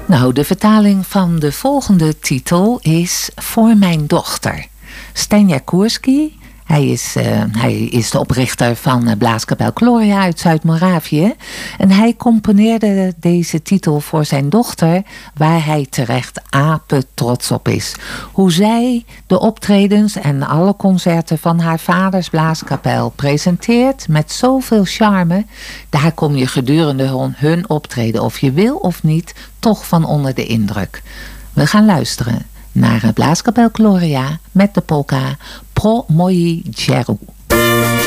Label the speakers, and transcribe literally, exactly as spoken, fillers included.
Speaker 1: Nou, de vertaling van de volgende titel is Voor mijn dochter. Stenja Koerski, hij is, uh, hij is de oprichter van uh, Blaaskapel Gloria uit Zuid-Moravië. En hij componeerde deze titel voor zijn dochter, waar hij terecht apen trots op is. Hoe zij de optredens en alle concerten van haar vaders blaaskapel presenteert met zoveel charme. Daar kom je gedurende hun, hun optreden, of je wil of niet, toch van onder de indruk. We gaan luisteren naar Blaaskapel Gloria met de polka Pro Moi Djeru.